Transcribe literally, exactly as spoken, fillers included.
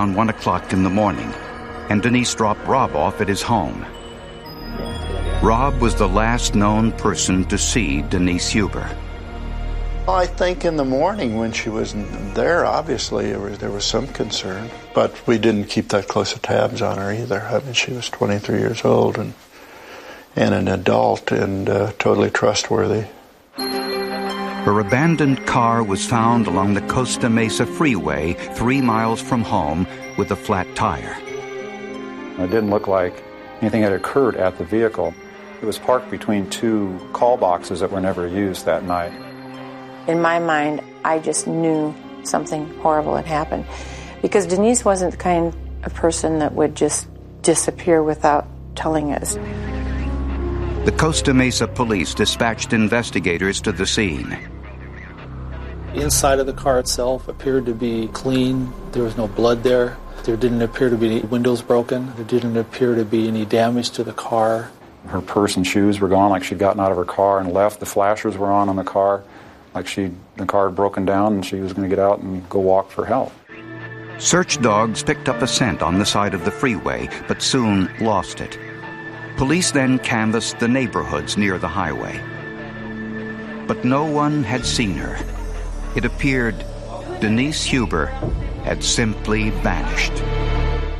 around one o'clock in the morning, and Denise dropped Rob off at his home. Rob was the last known person to see Denise Huber. I think in the morning when she was there, obviously there was, there was some concern, but we didn't keep that close of tabs on her either. I mean, she was twenty-three years old and and an adult and uh, totally trustworthy. Her abandoned car was found along the Costa Mesa Freeway, three miles from home, with a flat tire. It didn't look like anything had occurred at the vehicle. It was parked between two call boxes that were never used that night. In my mind, I just knew something horrible had happened, because Denise wasn't the kind of person that would just disappear without telling us. The Costa Mesa police dispatched investigators to the scene. Inside of the car itself appeared to be clean. There was no blood there. There didn't appear to be any windows broken. There didn't appear to be any damage to the car. Her purse and shoes were gone, like she'd gotten out of her car and left. The flashers were on on the car, like she the car had broken down and she was going to get out and go walk for help. Search dogs picked up a scent on the side of the freeway, but soon lost it. Police then canvassed the neighborhoods near the highway. But no one had seen her. It appeared Denise Huber had simply vanished.